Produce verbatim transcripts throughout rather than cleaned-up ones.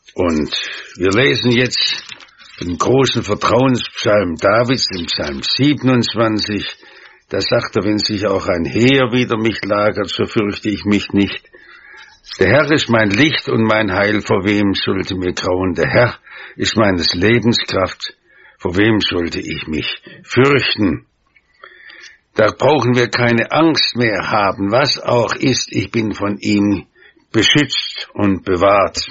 Und wir lesen jetzt den großen Vertrauenspsalm Davids, den Psalm siebenundzwanzig. Da sagt er, wenn sich auch ein Heer wider mich lagert, so fürchte ich mich nicht. Der Herr ist mein Licht und mein Heil, vor wem sollte mir grauen? Der Herr ist meines Lebens Kraft, vor wem sollte ich mich fürchten? Da brauchen wir keine Angst mehr haben, was auch ist, ich bin von ihm beschützt und bewahrt.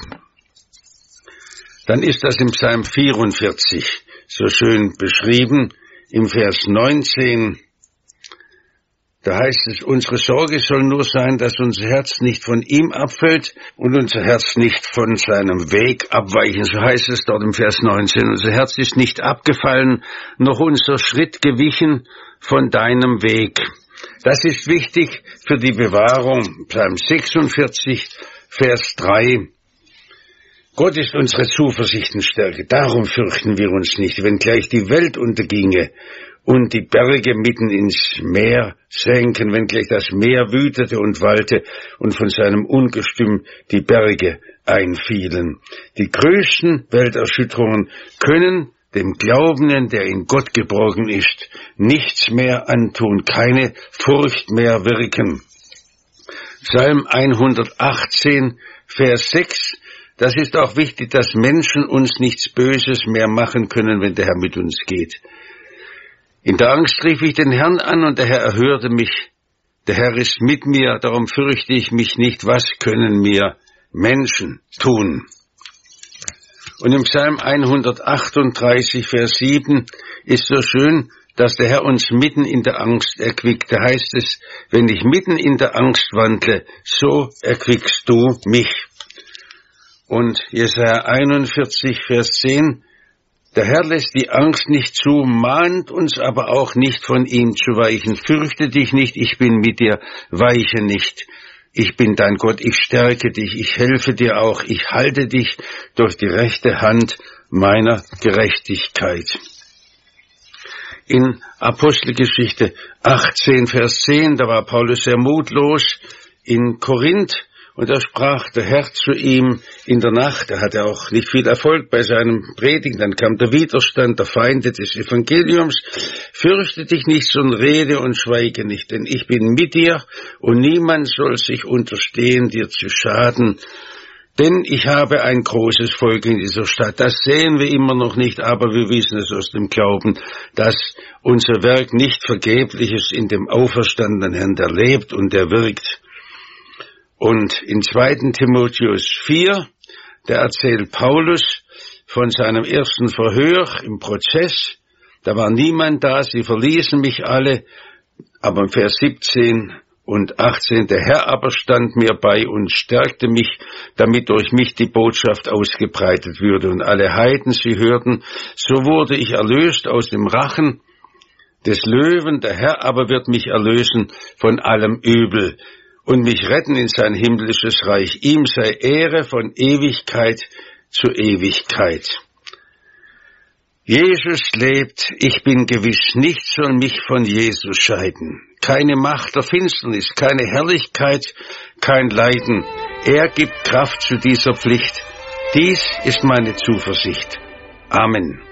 Dann ist das im Psalm vierundvierzig so schön beschrieben, im Vers neunzehn. Da heißt es, unsere Sorge soll nur sein, dass unser Herz nicht von ihm abfällt und unser Herz nicht von seinem Weg abweichen. So heißt es dort im Vers neunzehn. Unser Herz ist nicht abgefallen, noch unser Schritt gewichen von deinem Weg. Das ist wichtig für die Bewahrung. Psalm sechsundvierzig, Vers drei. Gott ist unsere Zuversicht und Stärke. Darum fürchten wir uns nicht, wenn gleich die Welt unterginge und die Berge mitten ins Meer senken, wenn gleich das Meer wütete und wallte und von seinem Ungestüm die Berge einfielen. Die größten Welterschütterungen können dem Glaubenden, der in Gott geborgen ist, nichts mehr antun, keine Furcht mehr wirken. Psalm hundertachtzehn, Vers sechs. Das ist auch wichtig, dass Menschen uns nichts Böses mehr machen können, wenn der Herr mit uns geht. In der Angst rief ich den Herrn an und der Herr erhörte mich. Der Herr ist mit mir, darum fürchte ich mich nicht. Was können mir Menschen tun? Und im Psalm hundertachtunddreißig, Vers sieben ist so schön, dass der Herr uns mitten in der Angst erquickt. Da heißt es, wenn ich mitten in der Angst wandle, so erquickst du mich. Und Jesaja einundvierzig, Vers zehn, der Herr lässt die Angst nicht zu, mahnt uns aber auch nicht von ihm zu weichen. Fürchte dich nicht, ich bin mit dir, weiche nicht. Ich bin dein Gott, ich stärke dich, ich helfe dir auch, ich halte dich durch die rechte Hand meiner Gerechtigkeit. In Apostelgeschichte achtzehn, Vers zehn, da war Paulus sehr mutlos in Korinth. Und da sprach der Herr zu ihm in der Nacht. Er hatte auch nicht viel Erfolg bei seinem Predigen. Dann kam der Widerstand der Feinde des Evangeliums. Fürchte dich nicht, sondern rede und schweige nicht, denn ich bin mit dir und niemand soll sich unterstehen, dir zu schaden. Denn ich habe ein großes Volk in dieser Stadt. Das sehen wir immer noch nicht, aber wir wissen es aus dem Glauben, dass unser Werk nicht vergeblich ist in dem auferstandenen Herrn, der lebt und der wirkt. Und in zweiten Timotheus vier, da erzählt Paulus von seinem ersten Verhör im Prozess. Da war niemand da, sie verließen mich alle. Aber im Vers siebzehn und achtzehn, der Herr aber stand mir bei und stärkte mich, damit durch mich die Botschaft ausgebreitet würde. Und alle Heiden, sie hörten, so wurde ich erlöst aus dem Rachen des Löwen. Der Herr aber wird mich erlösen von allem Übel und mich retten in sein himmlisches Reich. Ihm sei Ehre von Ewigkeit zu Ewigkeit. Jesus lebt, ich bin gewiss, nichts soll mich von Jesus scheiden. Keine Macht der Finsternis, keine Herrlichkeit, kein Leiden. Er gibt Kraft zu dieser Pflicht. Dies ist meine Zuversicht. Amen.